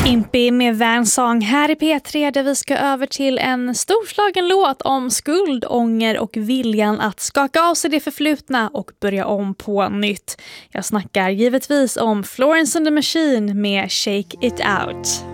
Impy med Vansong här i P3 där vi ska över till en storslagen låt om skuld, ånger och viljan att skaka av sig det förflutna och börja om på nytt. Jag snackar givetvis om Florence and the Machine med Shake It Out.